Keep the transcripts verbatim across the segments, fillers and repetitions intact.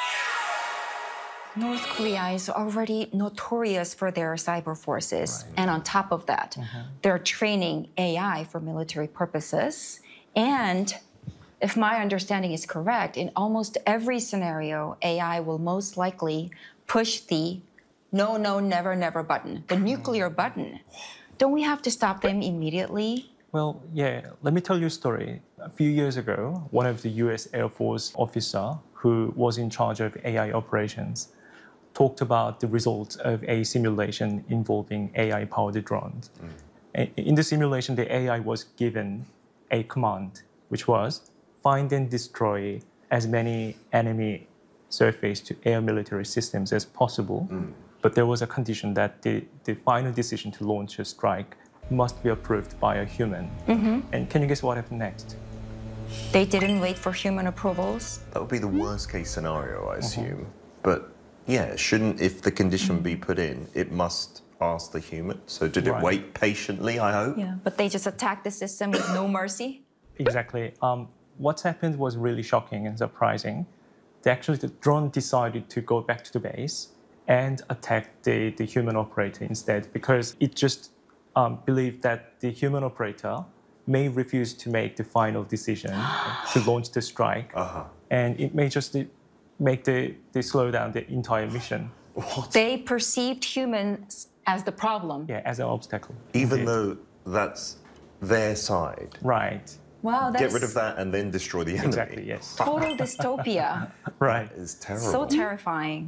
North Korea is already notorious for their cyber forces. Right. And on top of that, Mm-hmm. they're training A I for military purposes. And if my understanding is correct, in almost every scenario, A I will most likely push the no, no, never, never button, the nuclear button. Don't we have to stop them immediately? Well, yeah, let me tell you a story. A few years ago, one of the U S Air Force officer who was in charge of A I operations talked about the results of a simulation involving A I-powered drones. Mm. In the simulation, the A I was given a command, which was find and destroy as many enemy surface-to-air military systems as possible. Mm. But there was a condition that the, the final decision to launch a strike must be approved by a human. Mm-hmm. And can you guess what happened next? They didn't wait for human approvals? That would be the worst case scenario, I assume. Mm-hmm. But yeah, shouldn't, if the condition mm-hmm. be put in, it must ask the human. So did right. it wait patiently, I hope? Yeah, but they just attacked the system with no mercy? Exactly. Um, what happened was really shocking and surprising. They actually, the drone decided to go back to the base and attack the, the human operator instead, because it just um, believed that the human operator may refuse to make the final decision to launch the strike. Uh-huh. And it may just make the, the slow down the entire mission. What? They perceived humans as the problem. Yeah, as an obstacle. Even indeed. Though that's their side. Right. Wow, that's... Get rid of that and then destroy the enemy. Exactly, yes. Total dystopia. Right. It's terrible. So terrifying.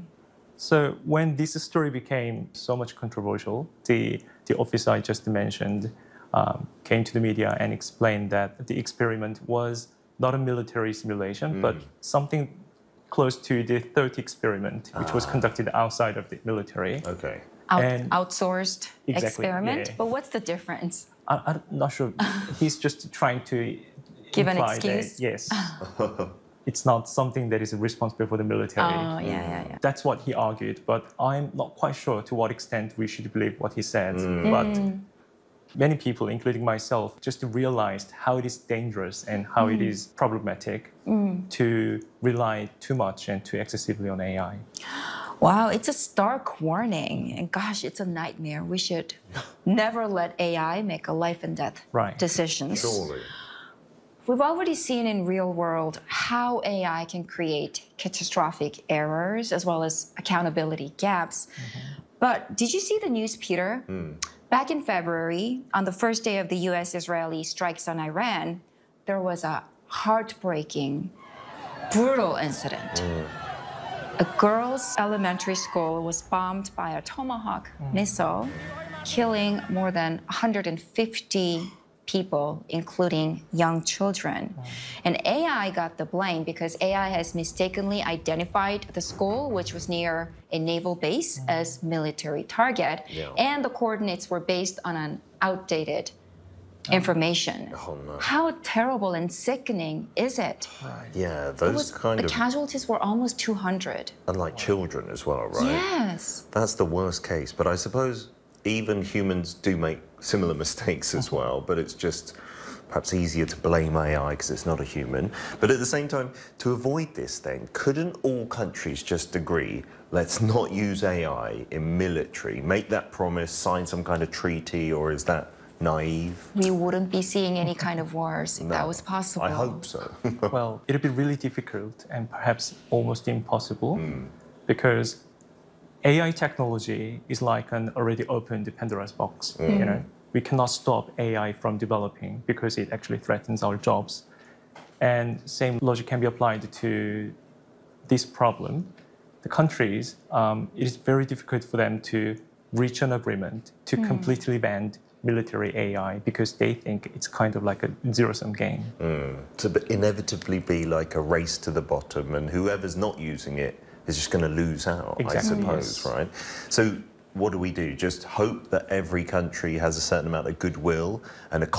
So when this story became so much controversial, the, the officer I just mentioned um, came to the media and explained that the experiment was not a military simulation, mm. but something close to the third experiment, which ah. was conducted outside of the military. Okay. Out, outsourced exactly, experiment? Yeah. But what's the difference? I, I'm not sure. He's just trying to give an imply excuse. That, yes. It's not something that is responsible for the military. Oh, yeah, yeah, yeah. That's what he argued, but I'm not quite sure to what extent we should believe what he said. Mm. But mm. many people, including myself, just realized how it is dangerous and how mm. it is problematic mm. to rely too much and too excessively on A I. Wow, it's a stark warning. And gosh, it's a nightmare. We should never let A I make a life and death right. decisions. Surely. We've already seen in real world how A I can create catastrophic errors as well as accountability gaps. Mm-hmm. But did you see the news, Peter? Mm. Back in February, on the first day of the U S-Israeli strikes on Iran, there was a heartbreaking, brutal incident. Mm. A girls' elementary school was bombed by a Tomahawk mm. missile, killing more than one hundred fifty people, including young children. Mm. And A I got the blame because A I has mistakenly identified the school, which was near a naval base, mm. as military target. Yeah. And the coordinates were based on an outdated oh. information. Oh, no. How terrible and sickening is it? Right. Yeah, those was, kind the of... The casualties were almost two hundred. And like children as well, right? Yes. That's the worst case. But I suppose even humans do make similar mistakes as well, but it's just perhaps easier to blame A I because it's not a human. But at the same time, to avoid this then, couldn't all countries just agree, let's not use A I in military, make that promise, sign some kind of treaty, or is that naive? We wouldn't be seeing any kind of wars if no, that was possible. I hope so. Well, it'd be really difficult and perhaps almost impossible mm. because A I technology is like an already opened Pandora's box. Mm. You know, we cannot stop A I from developing because it actually threatens our jobs. And same logic can be applied to this problem. The countries, um, it is very difficult for them to reach an agreement to mm. completely ban military A I because they think it's kind of like a zero-sum game. Mm. To inevitably be like a race to the bottom, and whoever's not using it is just going to lose out, exactly. I suppose, yes. right? So what do we do? Just hope that every country has a certain amount of goodwill and a